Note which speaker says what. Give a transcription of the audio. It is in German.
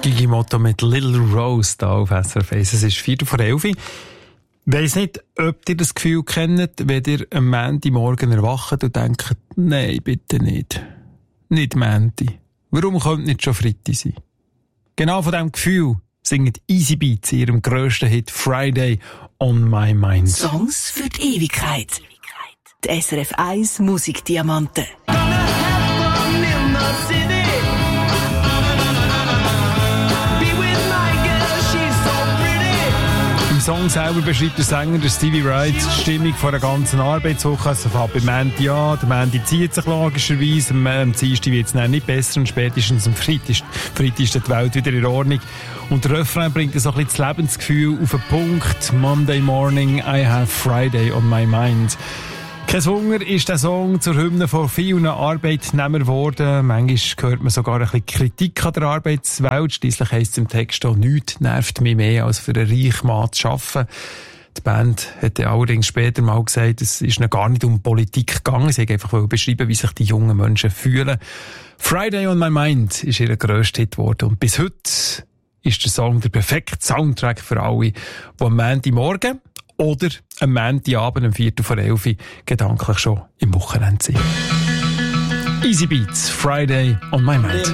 Speaker 1: Gigi Motto mit Little Rose da auf SRF 1. Es ist 11:04. Ich weiss nicht, ob ihr das Gefühl kennt, wenn ihr am Montagmorgen erwacht und denkt, nein, bitte nicht. Nicht Montag. Warum könnte nicht schon Freitag sein? Genau von diesem Gefühl singen Easy Beats in ihrem grössten Hit Friday on My Mind.
Speaker 2: Songs für die Ewigkeit. Die SRF 1 Musikdiamanten.
Speaker 1: Im Song selber beschreibt der Sänger, der Stevie Wright, die Stimmung von einer ganzen Arbeitswoche. Es fängt beim Montag an, der Montag zieht sich logischerweise, am Dienstag wird es dann nicht besser und spätestens am Freitag ist die Welt wieder in Ordnung. Und der Refrain bringt so ein bisschen das Lebensgefühl auf den Punkt. Monday morning, I have Friday on my mind. Kein Wunder ist der Song zur Hymne von vielen Arbeitnehmern geworden. Manchmal hört man sogar ein bisschen Kritik an der Arbeitswelt. Schliesslich heisst es im Text auch, nichts nervt mich mehr, als für einen reichen Mann zu arbeiten. Die Band hat allerdings später mal gesagt, es ist noch gar nicht um Politik gegangen. Sie haben einfach beschreiben, wie sich die jungen Menschen fühlen. Friday on my mind ist ihr grösster Hit geworden. Und bis heute ist der Song der perfekte Soundtrack für alle, die am Montagmorgen oder am Montagabend um 11:04 gedanklich schon im Wochenende sind. Easy Beats, Friday on my mind.